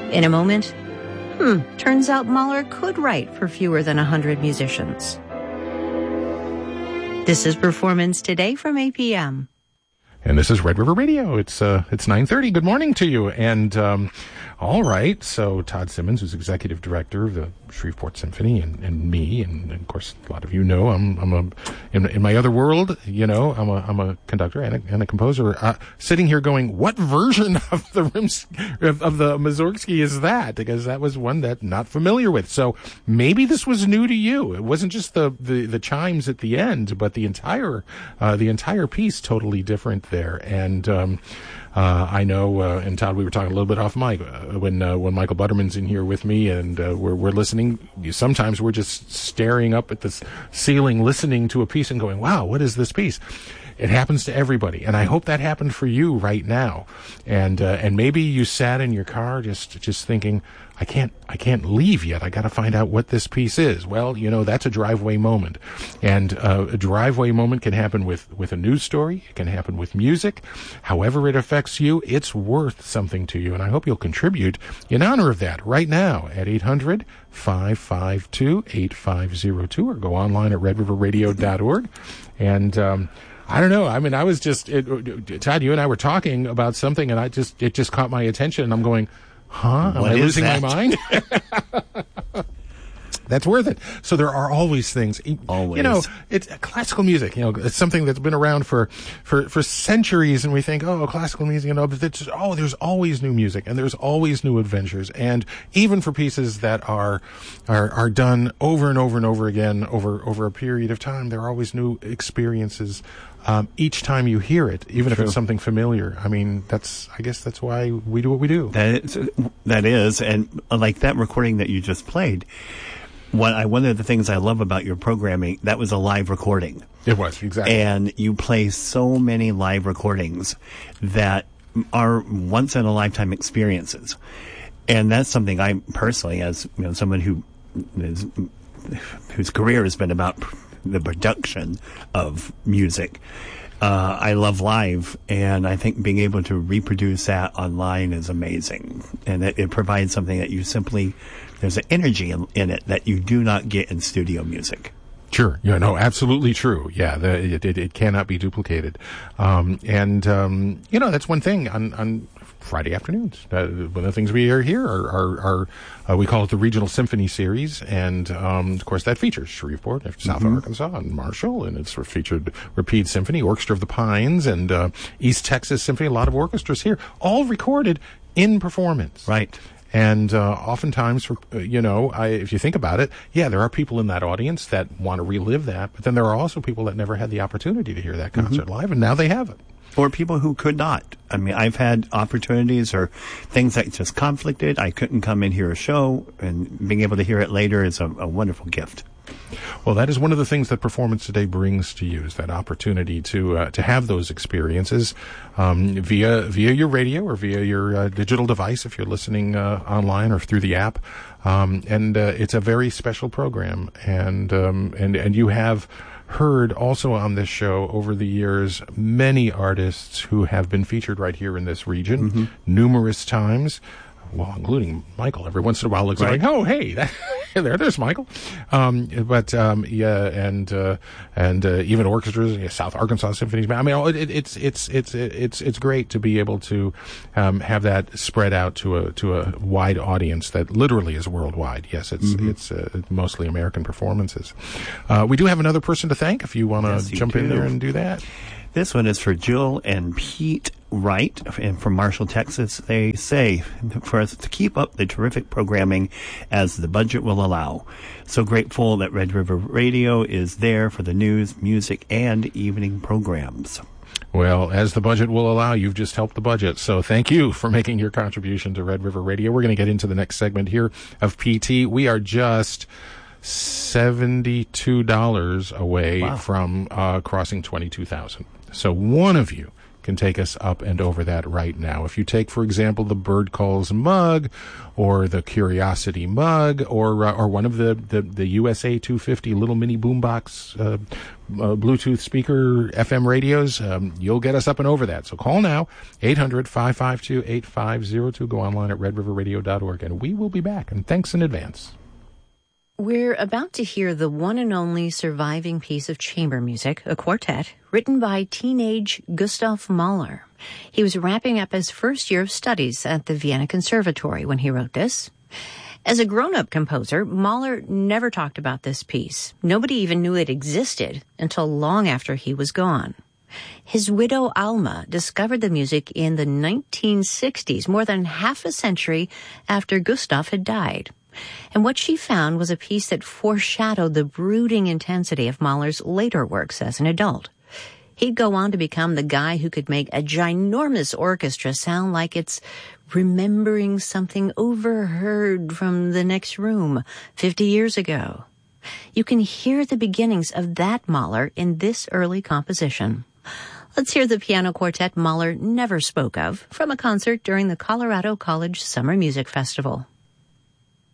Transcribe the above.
In a moment, turns out Mahler could write for fewer than 100 musicians. This is Performance Today from APM. And this is Red River Radio. It's 9:30. Good morning to you. And all right, so Todd Simmons, who's executive director of the Shreveport Symphony, and me, and of course a lot of you know I'm in my other world, you know, I'm a conductor and a composer, sitting here going, what version of the of the Mussorgsky is that? Because that was one that I'm not familiar with. So maybe this was new to you. It wasn't just the chimes at the end, but the entire piece totally different there. And I know, and Todd, we were talking a little bit off mic when Michael Butterman's in here with me, and we're listening. Sometimes we're just staring up at the ceiling, listening to a piece, and going, "Wow, what is this piece?" It happens to everybody, and I hope that happened for you right now. And maybe you sat in your car just thinking, I can't leave yet. I got to find out what this piece is. Well, you know, that's a driveway moment. And a driveway moment can happen with a news story. It can happen with music. However it affects you, it's worth something to you. And I hope you'll contribute in honor of that right now at 800-552-8502 or go online at redriverradio.org. And I don't know. I mean, I was Todd, you and I were talking about something, and it just caught my attention, and I'm going, huh? Am I losing my mind? That's worth it. So there are always things. Always. You know, it's classical music. You know, it's something that's been around for centuries, and we think, oh, classical music. You know, but there's always new music, and there's always new adventures, and even for pieces that are done over and over and over again over a period of time, there are always new experiences. Each time you hear it, even if it's something familiar. I mean, I guess that's why we do what we do. That is, and like that recording that you just played, one of the things I love about your programming, that was a live recording. It was, exactly. And you play so many live recordings that are once in a lifetime experiences. And that's something I personally, as you know, someone whose career has been about the production of music, I love live, and I think being able to reproduce that online is amazing. And it provides something that there's an energy in it that you do not get in studio music. Sure. Yeah, no, absolutely true. Yeah, it cannot be duplicated. You know, that's one thing on Friday afternoons. One of the things we hear here are we call it the Regional Symphony Series, and of course that features Shreveport, South Arkansas, and Marshall, and it's featured Rapide Symphony, Orchestra of the Pines, and East Texas Symphony. A lot of orchestras here, all recorded in performance. Right. And oftentimes, if you think about it, yeah, there are people in that audience that want to relive that, but then there are also people that never had the opportunity to hear that concert live, and now they have it. Or people who could not. I mean, I've had opportunities or things that just conflicted. I couldn't come and hear a show, and being able to hear it later is a wonderful gift. Well, that is one of the things that Performance Today brings to you, is that opportunity to have those experiences via your radio or via your digital device if you're listening online or through the app. And it's a very special program, and you have heard also on this show over the years many artists who have been featured right here in this region numerous times. Well, including Michael. Every once in a while looks like, oh, hey, there's Michael. And even orchestras, South Arkansas Symphonies. I mean, it's great to be able to have that spread out to a wide audience that literally is worldwide. Yes, it's mostly American performances. We do have another person to thank if you want to jump in there and do that. This one is for Jill and Pete Wright, and from Marshall, Texas. They say, for us to keep up the terrific programming as the budget will allow. So grateful that Red River Radio is there for the news, music, and evening programs. Well, as the budget will allow, you've just helped the budget. So thank you for making your contribution to Red River Radio. We're going to get into the next segment here of PT. We are just $72 away from crossing 22,000. So one of you can take us up and over that right now. If you take, for example, the Bird Calls mug, or the Curiosity mug, or one of the USA 250 little mini boombox Bluetooth speaker FM radios, you'll get us up and over that. So call now, 800-552-8502. Go online at redriverradio.org, and we will be back. And thanks in advance. We're about to hear the one and only surviving piece of chamber music, a quartet, written by teenage Gustav Mahler. He was wrapping up his first year of studies at the Vienna Conservatory when he wrote this. As a grown-up composer, Mahler never talked about this piece. Nobody even knew it existed until long after he was gone. His widow, Alma, discovered the music in the 1960s, more than half a century after Gustav had died. And what she found was a piece that foreshadowed the brooding intensity of Mahler's later works as an adult. He'd go on to become the guy who could make a ginormous orchestra sound like it's remembering something overheard from the next room 50 years ago. You can hear the beginnings of that Mahler in this early composition. Let's hear the piano quartet Mahler never spoke of from a concert during the Colorado College Summer Music Festival.